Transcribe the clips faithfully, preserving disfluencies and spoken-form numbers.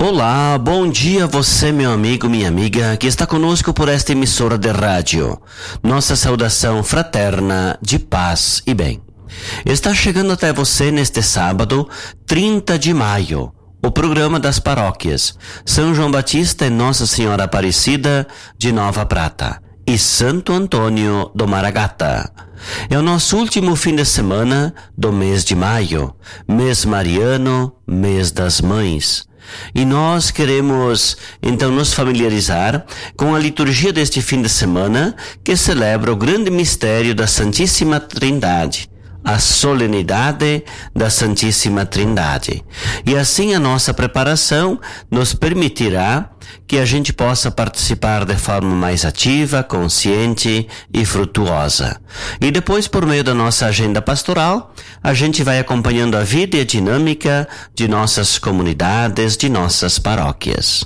Olá, bom dia você, meu amigo, minha amiga, que está conosco por esta emissora de rádio. Nossa saudação fraterna de paz e bem. Está chegando até você neste sábado, trinta de maio, o programa das paróquias São João Batista e Nossa Senhora Aparecida de Nova Prata e Santo Antônio do Maragata. É o nosso último fim de semana do mês de maio, mês mariano, mês das mães. E nós queremos, então, nos familiarizar com a liturgia deste fim de semana, que celebra o grande mistério da Santíssima Trindade, a solenidade da Santíssima Trindade. E assim a nossa preparação nos permitirá que a gente possa participar de forma mais ativa, consciente e frutuosa. E depois, por meio da nossa agenda pastoral, a gente vai acompanhando a vida e a dinâmica de nossas comunidades, de nossas paróquias.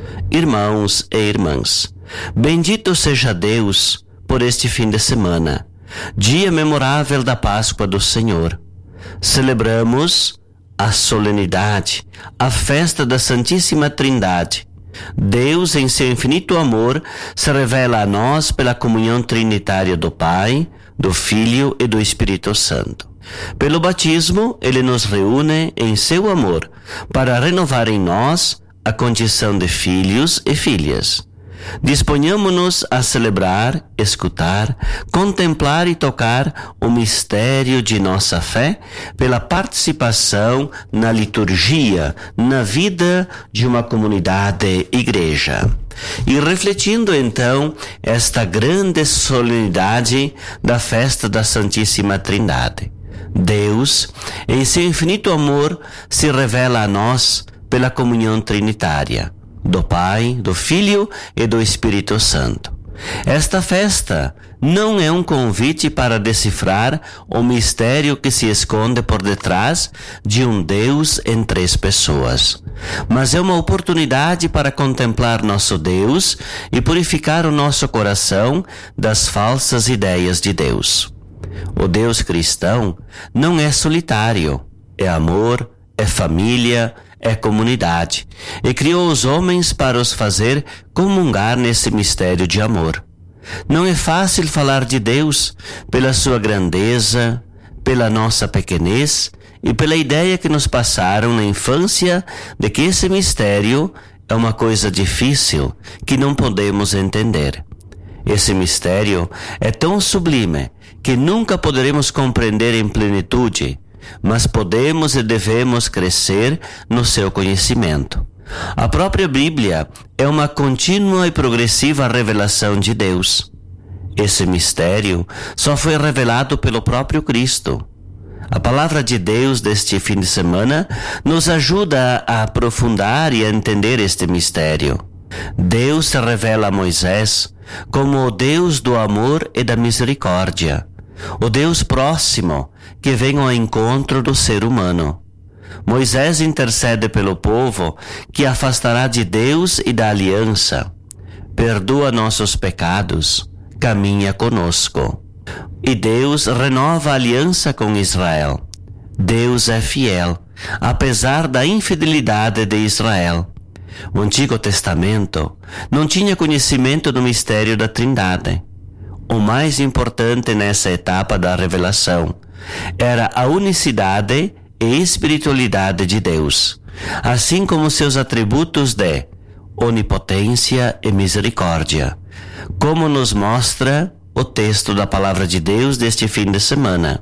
Irmãos e irmãs, bendito seja Deus por este fim de semana, dia memorável da Páscoa do Senhor. Celebramos a solenidade, a festa da Santíssima Trindade. Deus, em seu infinito amor, se revela a nós pela comunhão trinitária do Pai, do Filho e do Espírito Santo. Pelo batismo, Ele nos reúne em seu amor para renovar em nós a condição de filhos e filhas. Disponhamos-nos a celebrar, escutar, contemplar e tocar o mistério de nossa fé pela participação na liturgia, na vida de uma comunidade igreja. E refletindo então esta grande solenidade da festa da Santíssima Trindade. Deus, em seu infinito amor, se revela a nós pela comunhão trinitária do Pai, do Filho e do Espírito Santo. Esta festa não é um convite para decifrar o mistério que se esconde por detrás de um Deus em três pessoas, mas é uma oportunidade para contemplar nosso Deus e purificar o nosso coração das falsas ideias de Deus. O Deus cristão não é solitário, é amor, é família, é comunidade, e criou os homens para os fazer comungar nesse mistério de amor. Não é fácil falar de Deus pela sua grandeza, pela nossa pequenez e pela ideia que nos passaram na infância de que esse mistério é uma coisa difícil que não podemos entender. Esse mistério é tão sublime que nunca poderemos compreender em plenitude, mas podemos e devemos crescer no seu conhecimento. A própria Bíblia é uma contínua e progressiva revelação de Deus. Esse mistério só foi revelado pelo próprio Cristo. A palavra de Deus deste fim de semana nos ajuda a aprofundar e a entender este mistério. Deus se revela a Moisés como o Deus do amor e da misericórdia, o Deus próximo que vem ao encontro do ser humano. Moisés intercede pelo povo que afastará de Deus e da aliança. Perdoa nossos pecados, caminha conosco. E Deus renova a aliança com Israel. Deus é fiel, apesar da infidelidade de Israel. O Antigo Testamento não tinha conhecimento do mistério da Trindade. O mais importante nessa etapa da revelação era a unicidade e espiritualidade de Deus, assim como seus atributos de onipotência e misericórdia, como nos mostra o texto da Palavra de Deus deste fim de semana.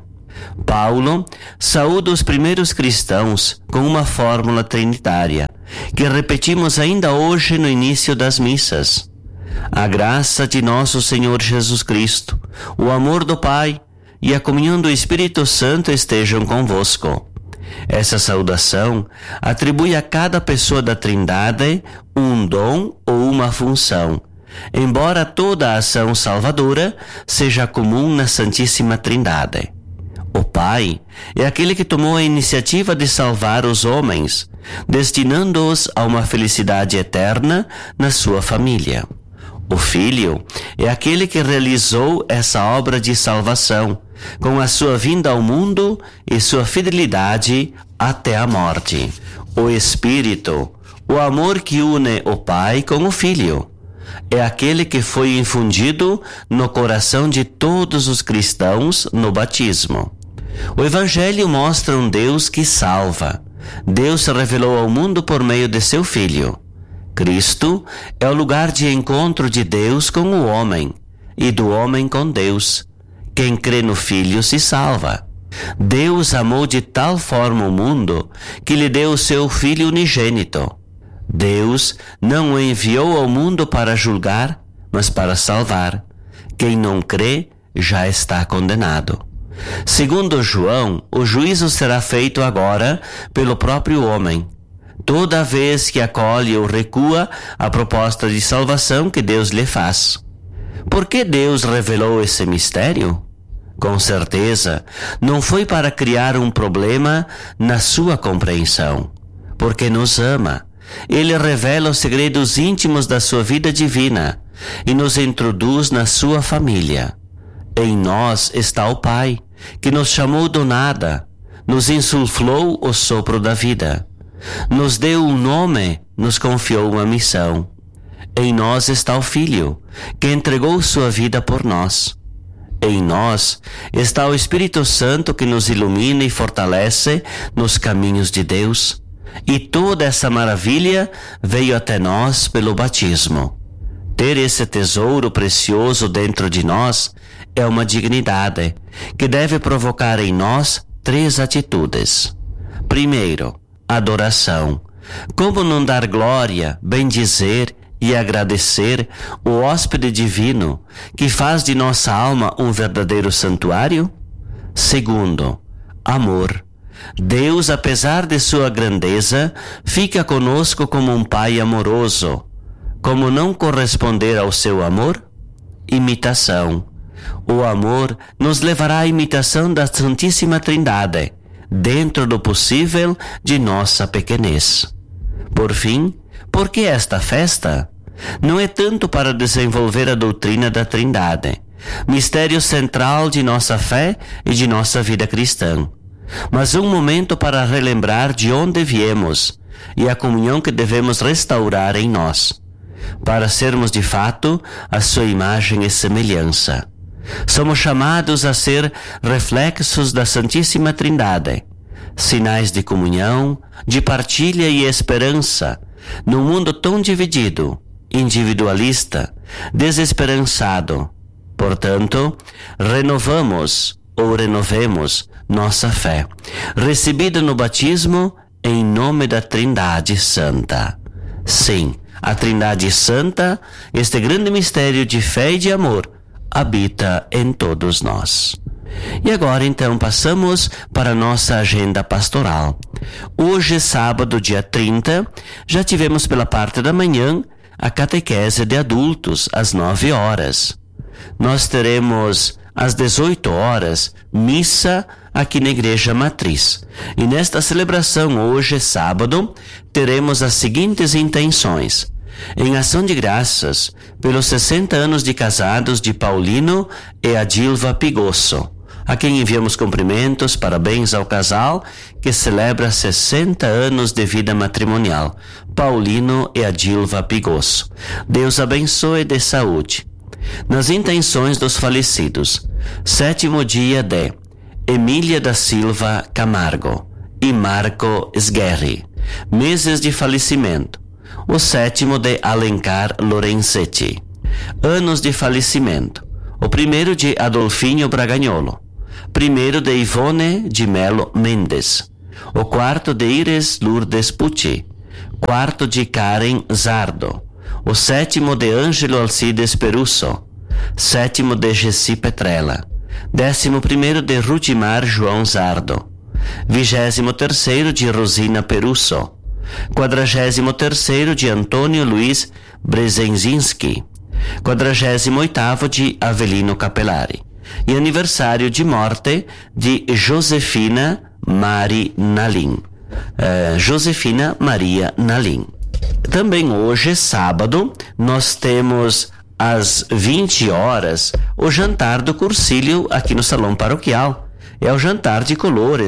Paulo saúda os primeiros cristãos com uma fórmula trinitária, que repetimos ainda hoje no início das missas. A graça de nosso Senhor Jesus Cristo, o amor do Pai e a comunhão do Espírito Santo estejam convosco. Essa saudação atribui a cada pessoa da Trindade um dom ou uma função, embora toda a ação salvadora seja comum na Santíssima Trindade. O Pai é aquele que tomou a iniciativa de salvar os homens, destinando-os a uma felicidade eterna na sua família. O Filho é aquele que realizou essa obra de salvação, com a sua vinda ao mundo e sua fidelidade até a morte. O Espírito, O amor que une o Pai com o Filho é aquele que foi infundido no coração de todos os cristãos no batismo. O Evangelho mostra um Deus que salva. Deus se revelou ao mundo por meio de seu Filho. Cristo é o lugar de encontro de Deus com o homem e do homem com Deus. Quem crê no Filho se salva. Deus amou de tal forma o mundo que lhe deu o seu Filho unigênito. Deus não o enviou ao mundo para julgar, mas para salvar. Quem não crê já está condenado. Segundo João, o juízo será feito agora pelo próprio homem, toda vez que acolhe ou recua a proposta de salvação que Deus lhe faz. Por que Deus revelou esse mistério? Com certeza, não foi para criar um problema na sua compreensão, porque nos ama. Ele revela os segredos íntimos da sua vida divina e nos introduz na sua família. Em nós está o Pai, que nos chamou do nada, nos insuflou o sopro da vida, nos deu um nome, nos confiou uma missão. Em nós está o Filho, que entregou sua vida por nós. Em nós está o Espírito Santo, que nos ilumina e fortalece nos caminhos de Deus. E toda essa maravilha veio até nós pelo batismo. Ter esse tesouro precioso dentro de nós é uma dignidade que deve provocar em nós três atitudes. Primeiro, adoração. Como não dar glória, bendizer e agradecer o hóspede divino que faz de nossa alma um verdadeiro santuário? Segundo, amor. Deus, apesar de sua grandeza, fica conosco como um pai amoroso. Como não corresponder ao seu amor? Imitação. O amor nos levará à imitação da Santíssima Trindade, dentro do possível de nossa pequenez. Por fim, por que esta festa? Não é tanto para desenvolver a doutrina da Trindade, mistério central de nossa fé e de nossa vida cristã, mas um momento para relembrar de onde viemos e a comunhão que devemos restaurar em nós, para sermos de fato a sua imagem e semelhança. Somos chamados a ser reflexos da Santíssima Trindade, sinais de comunhão, de partilha e esperança, num mundo tão dividido, individualista, desesperançado. Portanto, renovamos ou renovemos nossa fé, recebida no batismo em nome da Trindade Santa. Sim, a Trindade Santa, este grande mistério de fé e de amor, habita em todos nós. E agora então passamos para a nossa agenda pastoral. Hoje, sábado, dia trinta, já tivemos pela parte da manhã a catequese de adultos às nove horas. Nós teremos às dezoito horas missa aqui na Igreja Matriz. E nesta celebração, hoje, sábado, teremos as seguintes intenções. Em ação de graças pelos sessenta anos de casados de Paulino e Adilva Pigosso, a quem enviamos cumprimentos, parabéns ao casal que celebra sessenta anos de vida matrimonial, Paulino e Adilva Pigosso. Deus abençoe e dê saúde. Nas intenções dos falecidos, sétimo dia de Emília da Silva Camargo e Marco Sguerri, meses de falecimento. O sétimo de Alencar Lorenzetti, anos de falecimento. O primeiro de Adolfinho Bragagnolo, primeiro de Ivone de Melo Mendes, o quarto de Iris Lourdes Pucci, quarto de Karen Zardo, o sétimo de Ângelo Alcides Perusso, sétimo de Gessi Petrella, décimo primeiro de Rudimar João Zardo, vigésimo terceiro de Rosina Perusso, quadragésimo terceiro de Antônio Luiz Brzezinski, quadragésimo oitavo de Avelino Capelari, e aniversário de morte de Josefina Mari Nalim, uh, Josefina Maria Nalim. Também hoje, sábado, nós temos às vinte horas o jantar do Cursilho aqui no Salão Paroquial. É o jantar de colores,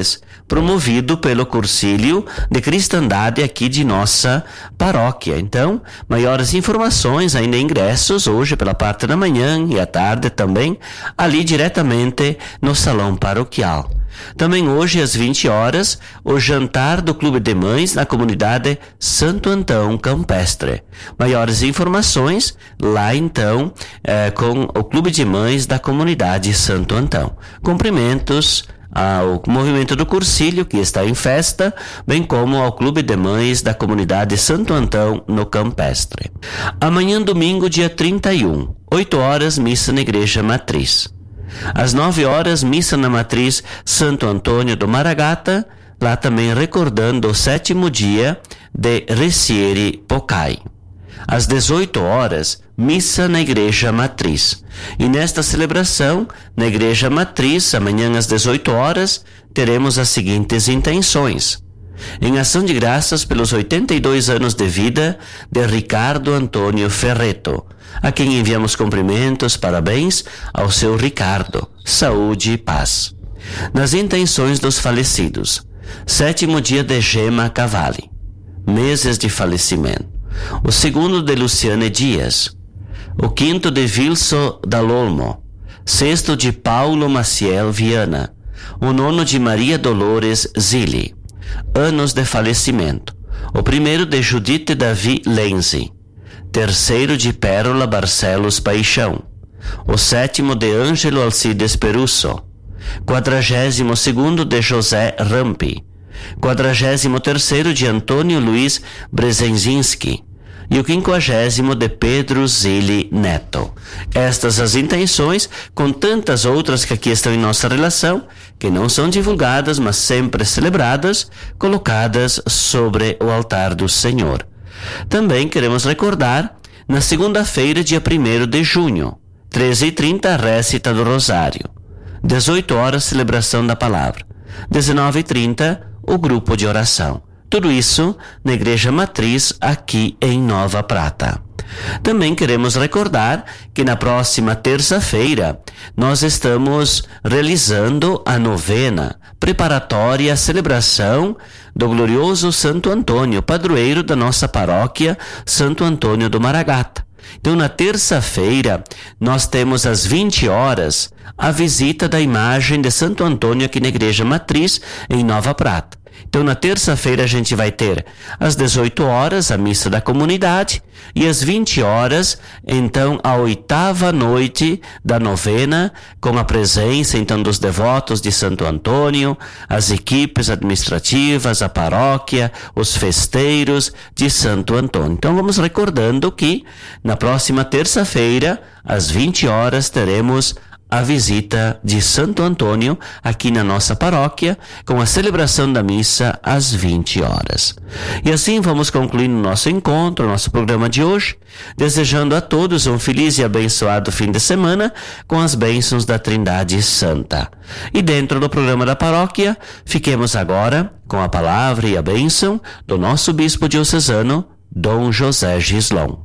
promovido pelo Cursilho de Cristandade aqui de nossa paróquia. Então, maiores informações, ainda ingressos, hoje pela parte da manhã e à tarde também, ali diretamente no salão paroquial. Também hoje, às vinte horas, o jantar do Clube de Mães na comunidade Santo Antão Campestre. Maiores informações lá, então, é, com o Clube de Mães da comunidade Santo Antão. Cumprimentos ao movimento do Cursilho, que está em festa, bem como ao Clube de Mães da comunidade Santo Antão no Campestre. Amanhã, domingo, dia trinta e um, oito horas, missa na Igreja Matriz. Às nove horas, missa na Matriz Santo Antônio do Maragata, lá também recordando o sétimo dia de Reciere Pocai. Às dezoito horas, missa na Igreja Matriz. E nesta celebração, na Igreja Matriz, amanhã às dezoito horas, teremos as seguintes intenções. Em ação de graças pelos oitenta e dois anos de vida de Ricardo Antônio Ferreto, a quem enviamos cumprimentos, parabéns ao seu Ricardo, saúde e paz. Nas intenções dos falecidos, sétimo dia de Gema Cavalli, meses de falecimento. O segundo de Luciane Dias, o quinto de Vilso Dalolmo, sexto de Paulo Maciel Viana, o nono de Maria Dolores Zilli. Anos de falecimento. O primeiro de Judite Davi Lenzi, terceiro de Pérola Barcelos Paixão, o sétimo de Ângelo Alcides Perusso, quadragésimo segundo de José Rampi, quadragésimo terceiro de Antônio Luiz Brzezinski e o quinquagésimo de Pedro Zilli Neto. Estas as intenções, com tantas outras que aqui estão em nossa relação, que não são divulgadas, mas sempre celebradas, colocadas sobre o altar do Senhor. Também queremos recordar, na segunda-feira, dia primeiro de junho, treze e trinta, récita do Rosário. dezoito horas, celebração da palavra. dezenove e trinta, o grupo de oração. Tudo isso na Igreja Matriz, aqui em Nova Prata. Também queremos recordar que na próxima terça-feira nós estamos realizando a novena preparatória à celebração do glorioso Santo Antônio, padroeiro da nossa paróquia Santo Antônio do Maragata. Então, na terça-feira, nós temos às vinte horas a visita da imagem de Santo Antônio aqui na Igreja Matriz, em Nova Prata. Então, na terça-feira, a gente vai ter às dezoito horas a missa da comunidade e às vinte horas, então, a oitava noite da novena, com a presença, então, dos devotos de Santo Antônio, as equipes administrativas, a paróquia, os festeiros de Santo Antônio. Então, vamos recordando que na próxima terça-feira, às vinte horas, teremos a visita de Santo Antônio aqui na nossa paróquia, com a celebração da missa às vinte horas. E assim vamos concluindo nosso encontro, nosso programa de hoje, desejando a todos um feliz e abençoado fim de semana com as bênçãos da Trindade Santa. E dentro do programa da paróquia, fiquemos agora com a palavra e a bênção do nosso bispo diocesano, Dom José Gislon.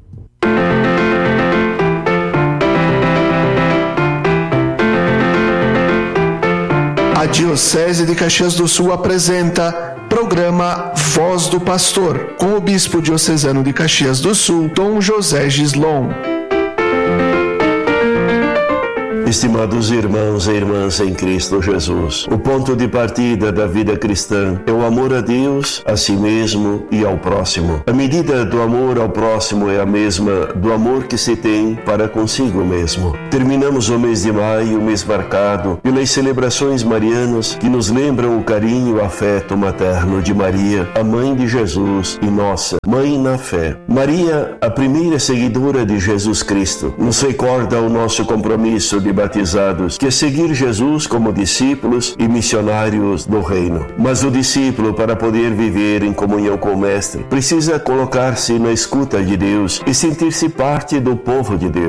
A Diocese de Caxias do Sul apresenta programa Voz do Pastor, com o Bispo Diocesano de Caxias do Sul, Dom José Gislon. Estimados irmãos e irmãs em Cristo Jesus, o ponto de partida da vida cristã é o amor a Deus, a si mesmo e ao próximo. A medida do amor ao próximo é a mesma do amor que se tem para consigo mesmo. Terminamos o mês de maio, mês marcado pelas celebrações marianas que nos lembram o carinho e o afeto materno de Maria, a mãe de Jesus e nossa mãe na fé. Maria, a primeira seguidora de Jesus Cristo, nos recorda o nosso compromisso de batizados, que é seguir Jesus como discípulos e missionários do reino. Mas o discípulo, para poder viver em comunhão com o Mestre, precisa colocar-se na escuta de Deus e sentir-se parte do povo de Deus.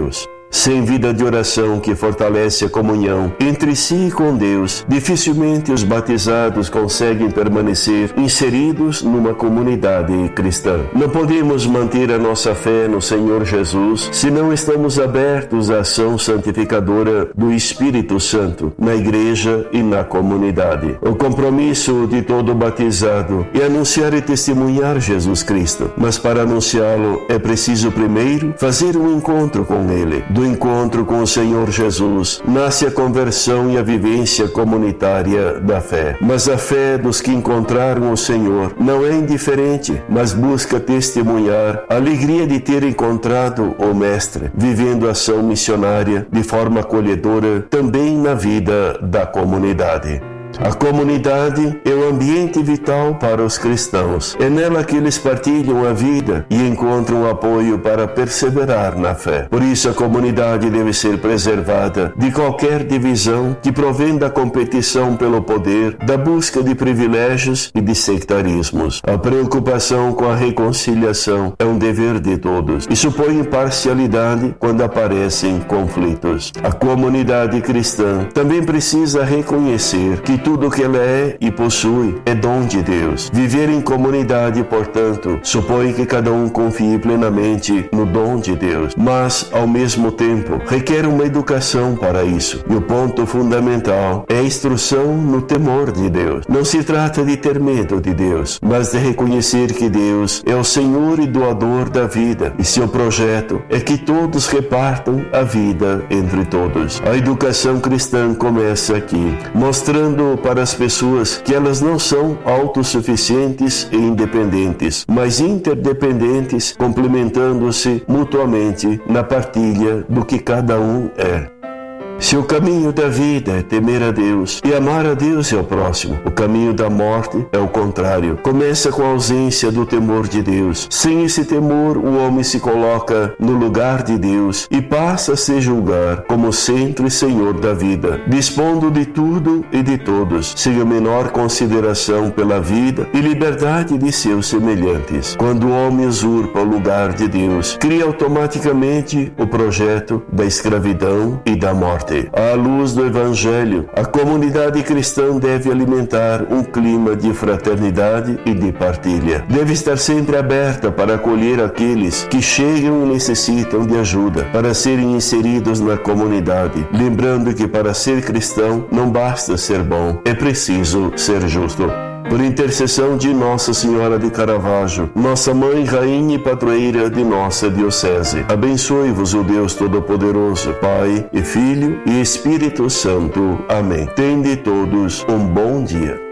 Sem vida de oração que fortalece a comunhão entre si e com Deus, dificilmente os batizados conseguem permanecer inseridos numa comunidade cristã. Não podemos manter a nossa fé no Senhor Jesus se não estamos abertos à ação santificadora do Espírito Santo na igreja e na comunidade. O compromisso de todo batizado é anunciar e testemunhar Jesus Cristo, mas para anunciá-lo é preciso primeiro fazer um encontro com Ele. Do encontro com o Senhor Jesus nasce a conversão e a vivência comunitária da fé. Mas a fé dos que encontraram o Senhor não é indiferente, mas busca testemunhar a alegria de ter encontrado o Mestre, vivendo a ação missionária de forma acolhedora também na vida da comunidade. A comunidade é o ambiente vital para os cristãos. É nela que eles partilham a vida e encontram apoio para perseverar na fé. Por isso, a comunidade deve ser preservada de qualquer divisão que provém da competição pelo poder, da busca de privilégios e de sectarismos. A preocupação com a reconciliação é um dever de todos e supõe imparcialidade quando aparecem conflitos. A comunidade cristã também precisa reconhecer que tudo o que ela é e possui é dom de Deus. Viver em comunidade, portanto, supõe que cada um confie plenamente no dom de Deus, mas, ao mesmo tempo, requer uma educação para isso. E o ponto fundamental é a instrução no temor de Deus. Não se trata de ter medo de Deus, mas de reconhecer que Deus é o Senhor e doador da vida, e seu projeto é que todos repartam a vida entre todos. A educação cristã começa aqui, mostrando para as pessoas que elas não são autossuficientes e independentes, mas interdependentes, complementando-se mutuamente na partilha do que cada um é. Se o caminho da vida é temer a Deus e amar a Deus e ao próximo, o caminho da morte é o contrário. Começa com a ausência do temor de Deus. Sem esse temor, o homem se coloca no lugar de Deus e passa a se julgar como centro e senhor da vida, dispondo de tudo e de todos, sem a menor consideração pela vida e liberdade de seus semelhantes. Quando o homem usurpa o lugar de Deus, cria automaticamente o projeto da escravidão e da morte. À luz do Evangelho, a comunidade cristã deve alimentar um clima de fraternidade e de partilha. Deve estar sempre aberta para acolher aqueles que chegam e necessitam de ajuda, para serem inseridos na comunidade, lembrando que para ser cristão não basta ser bom, é preciso ser justo. Por intercessão de Nossa Senhora de Caravaggio, nossa Mãe, Rainha e Padroeira de nossa Diocese, abençoe-vos o Deus Todo-Poderoso, Pai e Filho e Espírito Santo. Amém. Tende todos um bom dia.